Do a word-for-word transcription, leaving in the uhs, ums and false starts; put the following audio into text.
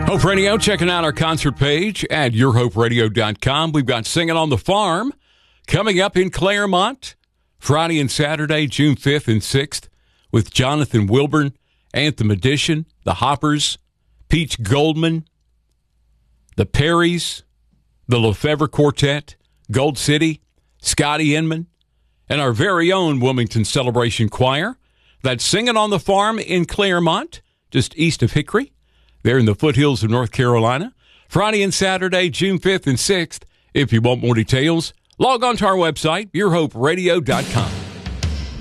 Hope Radio, checking out our concert page at your hope radio dot com. We've got Singing on the Farm coming up in Claremont Friday and Saturday, June fifth and sixth, with Jonathan Wilburn, Anthem Edition, the Hoppers, Peach Goldman, the Perrys, the Lefevre Quartet, Gold City, Scotty Inman, and our very own Wilmington Celebration Choir. That's Singing on the Farm in Claremont, just east of Hickory. They're in the foothills of North Carolina. Friday and Saturday, June fifth and sixth. If you want more details, log on to our website, your hope radio dot com.